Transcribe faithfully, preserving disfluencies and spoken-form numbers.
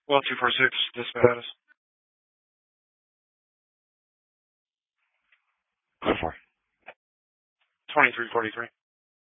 Well, two four six, dispatch. Go for twenty-three forty-three.